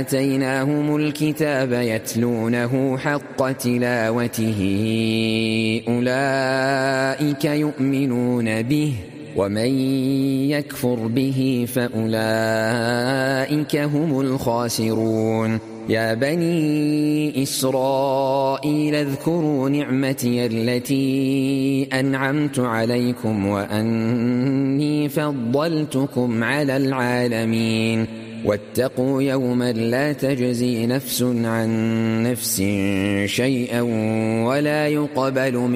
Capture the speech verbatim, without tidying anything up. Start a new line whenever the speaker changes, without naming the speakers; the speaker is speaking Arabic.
آتيناهم الكتاب يتلونه حق تلاوته أولئك يؤمنون به ومن يكفر به فأولئك هم الخاسرون يا بني إسرائيل اذكروا نعمتي التي أنعمت عليكم وأني فضلتكم على العالمين واتقوا يوما لا تجزي نفس عن نفس شيئا ولا يقبل